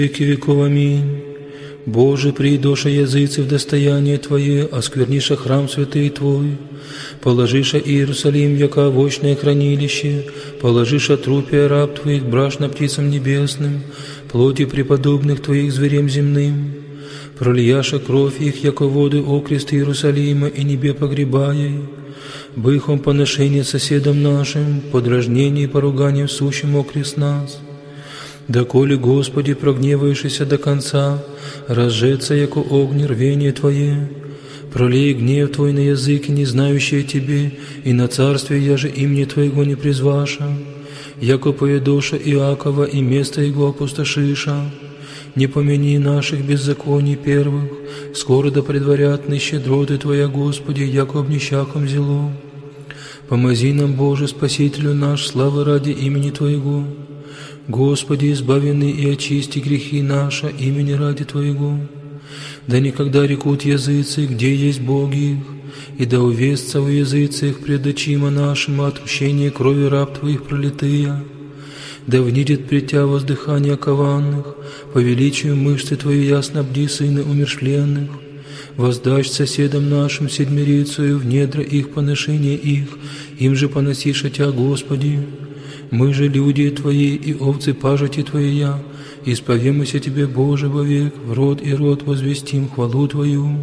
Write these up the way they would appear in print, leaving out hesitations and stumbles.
веки веков. Аминь. Боже, придоша языцы в достояние Твое, оскверниша храм святый Твой, положиша Иерусалим, яко овощное хранилище, положиша трупия раб Твоих брашно птицам небесным, плоти преподобных Твоих зверям земным, прольяша кровь их, яко воды окрест Иерусалима, и небе погребая, быхом поношение соседам нашим, подражнение и поругание сущим окрест нас. Доколе, Господи, прогневаешься до конца, разжеться, яко огни рвение Твое, пролей гнев Твой на языки, не знающие Тебе, и на царствие я же имени Твоего не призваша, яко поедоша Иакова и место его опустошиша. Не помяни наших беззаконий первых, скоро да предварят щедроты Твоя, Господи, яко обнищаком зело. Помози нам, Боже, Спасителю наш, славы ради имени Твоего. Господи, избавенный и очисти грехи наши имени ради Твоего. Да никогда рекут языцы, где есть боги их, и да увестся в языцах пред очима нашим отмщение крови раб Твоих пролитыя. Да внидит пред Тя воздыхание кованных, по величию мышцы Твоей ясно бди сыны умершленных. Воздашь соседам нашим седмирицею в недра их поношение их, им же поносиша Тя, Господи. Мы же люди Твои и овцы пажити Твоя, исповемся Тебе, Боже, вовек, в род и род возвестим хвалу Твою.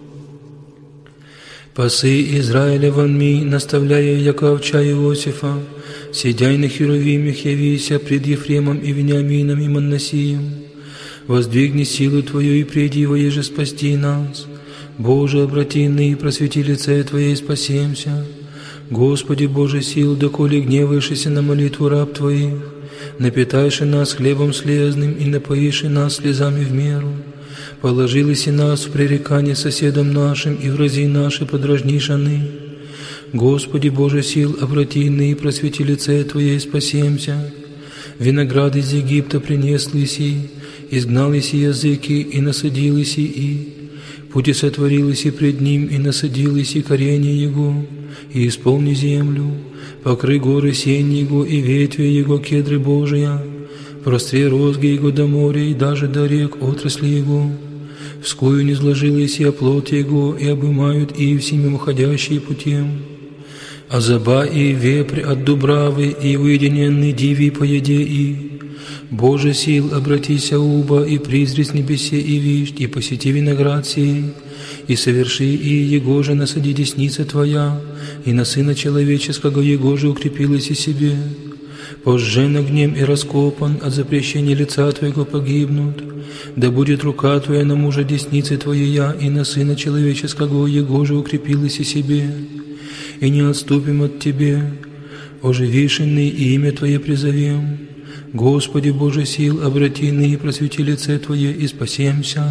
Пасы Израиля вонми, наставляя яко овча Иосифа, сидяй на херувимях явися пред Ефремом и Вениамином и Манасием. Воздвигни силу Твою и приди воеже спасти нас. Боже, обрати и просвети лице Твое и спасемся. Господи, Боже сил, доколе гневаешься на молитву раб Твоих, напитайши нас хлебом слезным и напоиши нас слезами в меру. Положились и нас в пререкание соседам нашим, и врази наши подражнишаны. Господи, Боже сил, обрати и просвети лице Твое и спасемся. Виноград из Египта принес лиси, изгнал иси языки и насадил иси и. Пути сотворил иси пред ним и насадил иси коренья его, и исполни землю, покрый горы сень его и ветви его кедры Божия, простре розги его до моря и даже до рек отрасли его. Вскую не сложилась и оплот его, и обымают и всеми уходящие путем. А заба и вепрь от дубравы, и уединенный диви по еде и. Боже сил, обратися уба, и призри с небесе и вишь, и посети виноград сей, и соверши и его же насади десница Твоя, и на Сына Человеческого его же укрепилась и себе. Пожжен огнем и раскопан, от запрещения лица Твоего погибнут. Да будет рука Твоя на мужа десницы Твоя, и на Сына Человеческого его же укрепилась и себе. И не отступим от Тебе, оживишенный, и имя Твое призовем. Господи, Боже сил, обрати и просвети лице Твое, и спасемся.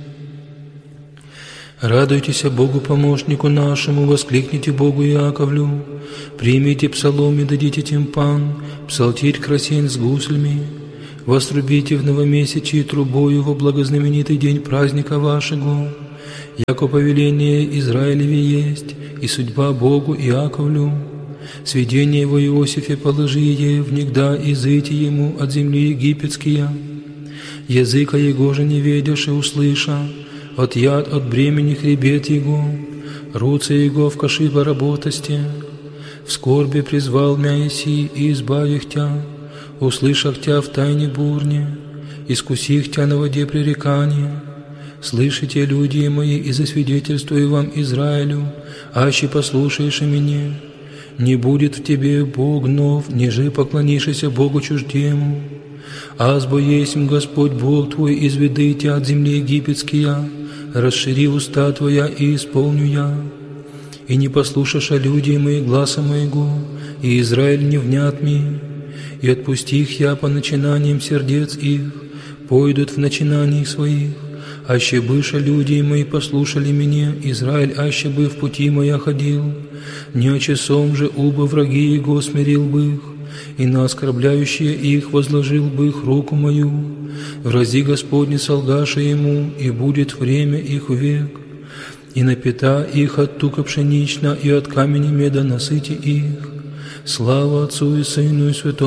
Радуйтесь Богу помощнику нашему, воскликните Богу Иаковлю, примите псалом и дадите тимпан, псалтирь красен с гуслями, вострубите в новомесячие трубою во благознаменитый день праздника вашего, яко повеление Израилеве есть, и судьба Богу Иаковлю. Сведение его Иосифе положи е, внегда изыти ему от земли египетские. Языка его же не ведешь и услыша, от яд от бремени хребет его, руцы его в каши поработости. В скорби призвал мя иси и избавих тя, услышах тя в тайне бурне, искусих тя на воде пререкания. Слышите, люди мои, и засвидетельствую вам Израилю, аще послушаешь и меня. Не будет в тебе Бог нов, ниже поклонишься Богу чуждему. Азбо есмь Господь Бог твой, изведы тебя от земли египетские, расшири уста твоя и исполню я. И не послушаешь люди мои гласа моего, и Израиль не внят ми, и отпусти их я по начинаниям сердец их, пойдут в начинаниях своих. Аще быша люди мои послушали меня, Израиль, аще бы в пути моя ходил, не о часом же уба враги его смирил бы их, и на оскорбляющие их возложил бы их руку мою. Врази Господни солгаша ему, и будет время их век, и напита их от тука пшенична, и от камени меда насыти их. Слава Отцу и Сыну и Святому